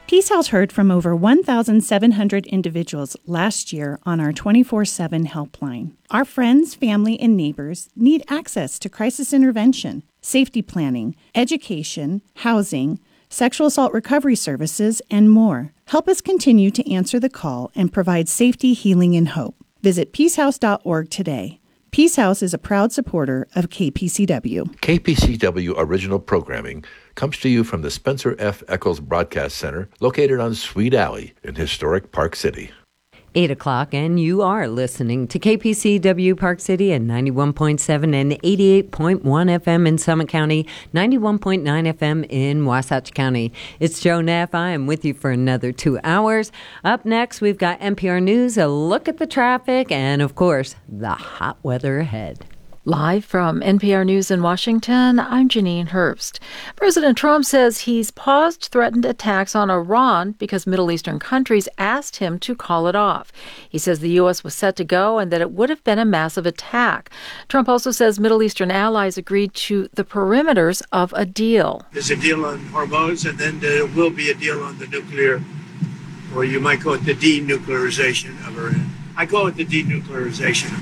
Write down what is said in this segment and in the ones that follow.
Peace House heard from over 1,700 individuals last year on our 24/7 helpline. Our friends, family, and neighbors need access to crisis intervention, safety planning, education, housing, sexual assault recovery services, and more. Help us continue to answer the call and provide safety, healing, and hope. Visit peacehouse.org today. Peace House is a proud supporter of KPCW. KPCW original programming comes to you from the Spencer F. Eccles Broadcast Center, located on Sweet Alley in historic Park City. 8 o'clock, and you are listening to KPCW Park City at 91.7 and 88.1 FM in Summit County, 91.9 FM in Wasatch County. It's Joe Neff. I am with you for another 2 hours. Up next, we've got NPR News, a look at the traffic, and, of course, the hot weather ahead. Live from NPR News in Washington, I'm Janine Herbst. President Trump says he's paused threatened attacks on Iran because Middle Eastern countries asked him to call it off. He says the U.S. was set to go and that it would have been a massive attack. Trump also says Middle Eastern allies agreed to the perimeters of a deal. There's a deal on Hormuz, and then there will be a deal on the nuclear, or you might call it the denuclearization of Iran. I call it the denuclearization.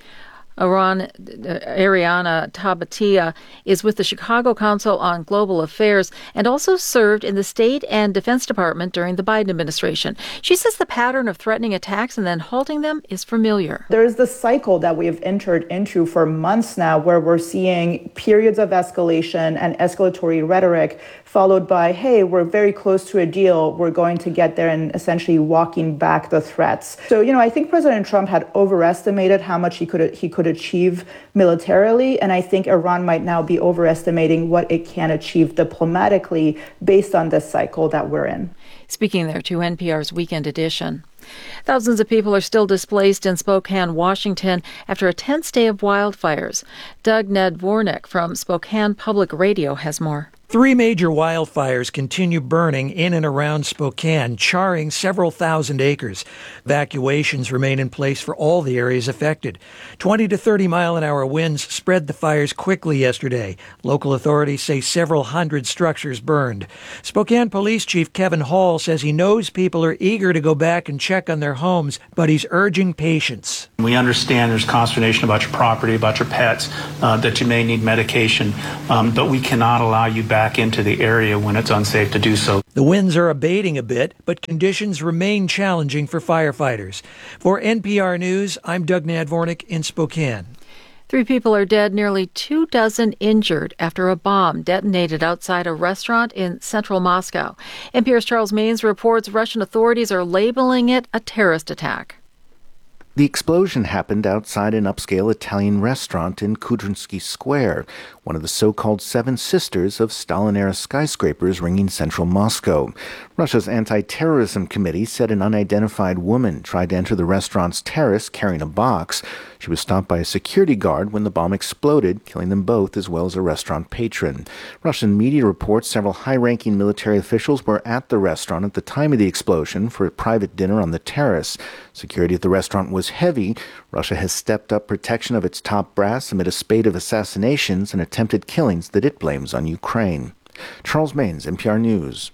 Ariana Tabatia is with the Chicago Council on Global Affairs and also served in the State and Defense Department during the Biden administration. She says the pattern of threatening attacks and then halting them is familiar. There's this cycle that we have entered into for months now where we're seeing periods of escalation and escalatory rhetoric followed by, hey, we're very close to a deal, we're going to get there, and essentially walking back the threats. So, I think President Trump had overestimated how much he could achieve militarily, and I think Iran might now be overestimating what it can achieve diplomatically based on this cycle that we're in. Speaking there to NPR's Weekend Edition. Thousands of people are still displaced in Spokane, Washington, after a tense day of wildfires. Doug Nadvornik from Spokane Public Radio has more. 3 major wildfires continue burning in and around Spokane, charring several thousand acres. Evacuations remain in place for all the areas affected. 20 to 30 mile-an-hour winds spread the fires quickly yesterday. Local authorities say several hundred structures burned. Spokane Police Chief Kevin Hall says he knows people are eager to go back and check on their homes, but he's urging patience. We understand there's consternation about your property, about your pets, that you may need medication, but we cannot allow you back into the area when it's unsafe to do so. The winds are abating a bit, but conditions remain challenging for firefighters. For NPR News, I'm Doug Nadvornik in Spokane. 3 people are dead, nearly 24 injured after a bomb detonated outside a restaurant in central Moscow. NPR's Charles Maynes reports Russian authorities are labeling it a terrorist attack. The explosion happened outside an upscale Italian restaurant in Kudrynsky Square, one of the so-called 7 sisters of Stalin-era skyscrapers ringing central Moscow. Russia's anti-terrorism committee said an unidentified woman tried to enter the restaurant's terrace carrying a box. She was stopped by a security guard when the bomb exploded, killing them both as well as a restaurant patron. Russian media reports several high-ranking military officials were at the restaurant at the time of the explosion for a private dinner on the terrace. Security at the restaurant was heavy. Russia has stepped up protection of its top brass amid a spate of assassinations and attempted killings that it blames on Ukraine. Charles Maynes, NPR News.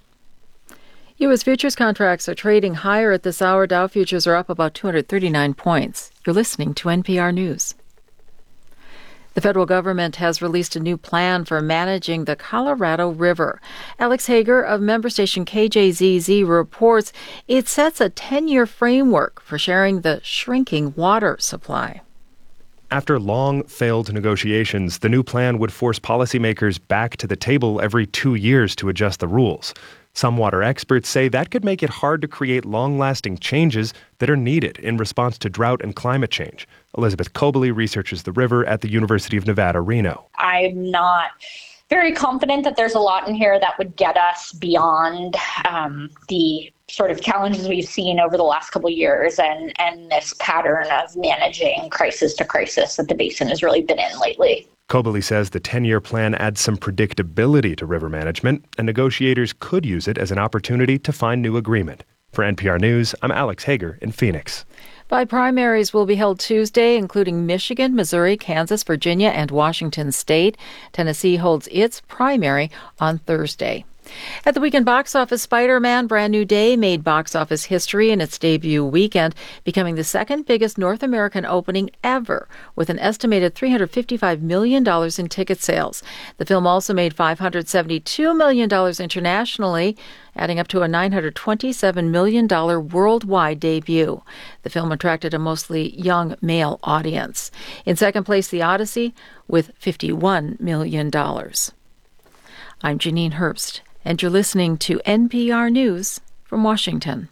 U.S. futures contracts are trading higher at this hour. Dow futures are up about 239 points. You're listening to NPR News. The federal government has released a new plan for managing the Colorado River. Alex Hager of member station KJZZ reports it sets a 10-year framework for sharing the shrinking water supply. After long failed negotiations, the new plan would force policymakers back to the table every 2 years to adjust the rules. Some water experts say that could make it hard to create long-lasting changes that are needed in response to drought and climate change. Elizabeth Cobley researches the river at the University of Nevada, Reno. I'm not very confident that there's a lot in here that would get us beyond the sort of challenges we've seen over the last couple of years and this pattern of managing crisis to crisis that the basin has really been in lately. Cobley says the 10-year plan adds some predictability to river management, and negotiators could use it as an opportunity to find new agreement. For NPR News, I'm Alex Hager in Phoenix. 5 primaries will be held Tuesday, including Michigan, Missouri, Kansas, Virginia, and Washington State. Tennessee holds its primary on Thursday. At the weekend box office, Spider-Man Brand New Day made box office history in its debut weekend, becoming the second biggest North American opening ever, with an estimated $355 million in ticket sales. The film also made $572 million internationally, adding up to a $927 million worldwide debut. The film attracted a mostly young male audience. In second place, The Odyssey, with $51 million. I'm Janine Herbst, and you're listening to NPR News from Washington.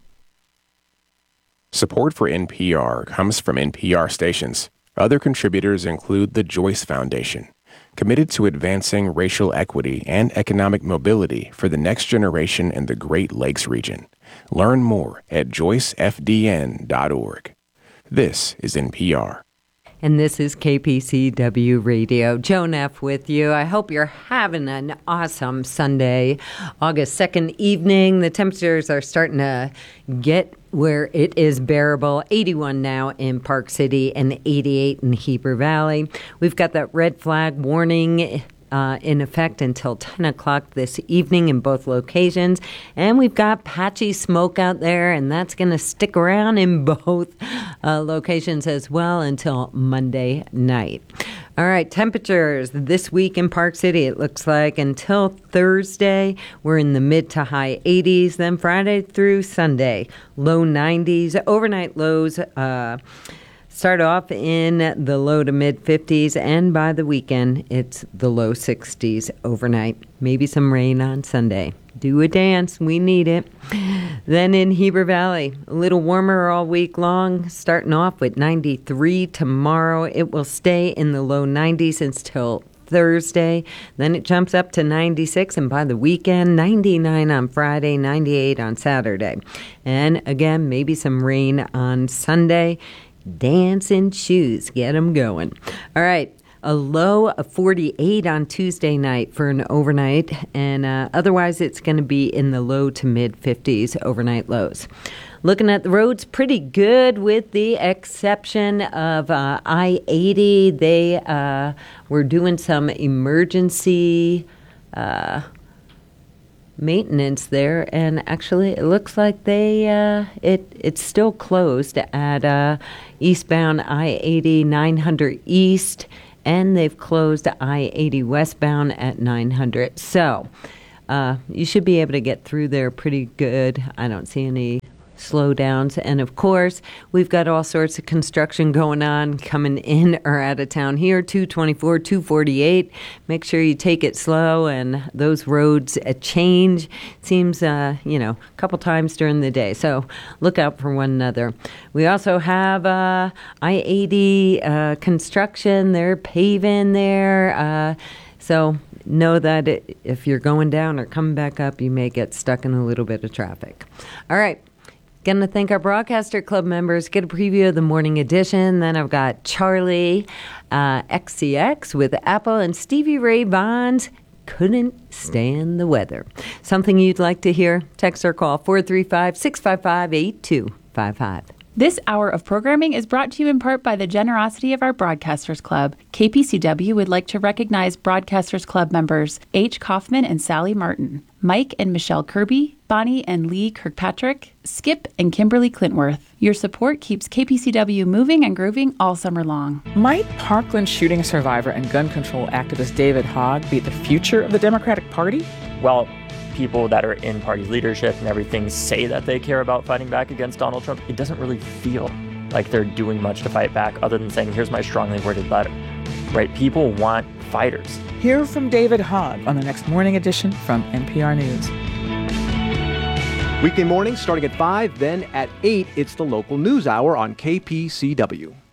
Support for NPR comes from NPR stations. Other contributors include the Joyce Foundation, committed to advancing racial equity and economic mobility for the next generation in the Great Lakes region. Learn more at joycefdn.org. This is NPR. And this is KPCW Radio. Joan F. with you. I hope you're having an awesome Sunday, August 2nd evening. The temperatures are starting to get where it is bearable. 81 now in Park City and 88 in Heber Valley. We've got that red flag warning in effect until 10 o'clock this evening in both locations. And we've got patchy smoke out there, and that's going to stick around in both locations as well until Monday night. All right, temperatures this week in Park City, it looks like until Thursday, we're in the mid to high 80s. Then Friday through Sunday, low 90s. Overnight lows start off in the low to mid 50s, and by the weekend, it's the low 60s overnight. Maybe some rain on Sunday. Do a dance. We need it. Then in Heber Valley, a little warmer all week long, starting off with 93 tomorrow. It will stay in the low 90s until Thursday. Then it jumps up to 96, and by the weekend, 99 on Friday, 98 on Saturday. And again, maybe some rain on Sunday. Dancing shoes, get them going. All right, a low of 48 on Tuesday night for an overnight, and otherwise it's going to be in the low to mid 50s overnight lows. Looking at the roads, pretty good with the exception of I-80. They were doing some emergency maintenance there, and actually it looks like it's still closed at eastbound I-80 900 East, and they've closed I-80 westbound at 900. So you should be able to get through there pretty good. I don't see any slowdowns. And of course, we've got all sorts of construction going on coming in or out of town here. 224, 248. Make sure you take it slow, and those roads change. Seems, a couple times during the day. So look out for one another. We also have I-80 construction. They're paving there. So know that if you're going down or coming back up, you may get stuck in a little bit of traffic. All right. Going to thank our Broadcaster Club members. Get a preview of the morning edition. Then I've got Charlie XCX with Apple, and Stevie Ray Vaughan's Couldn't Stand the Weather. Something you'd like to hear? Text or call 435-655-8255. This hour of programming is brought to you in part by the generosity of our Broadcasters Club. KPCW would like to recognize Broadcasters Club members H. Kaufman and Sally Martin, Mike and Michelle Kirby, Bonnie and Lee Kirkpatrick, Skip and Kimberly Clintworth. Your support keeps KPCW moving and grooving all summer long. Might Parkland shooting survivor and gun control activist David Hogg be the future of the Democratic Party? Well, people that are in party leadership and everything say that they care about fighting back against Donald Trump. It doesn't really feel like they're doing much to fight back other than saying, here's my strongly worded letter. Right? People want fighters. Hear from David Hogg on the next morning edition from NPR News. Weekday mornings starting at 5, then at 8, it's the local news hour on KPCW.